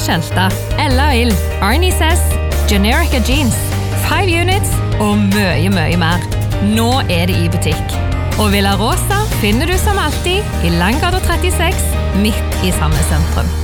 Skelta, Ella Ill, Arnie Says, Generica Jeans, 5 Units og mye mer. Nå det I butikk. Og Villa Rosa finner du som alltid I Langgata 36, midt I Sandnes sentrum.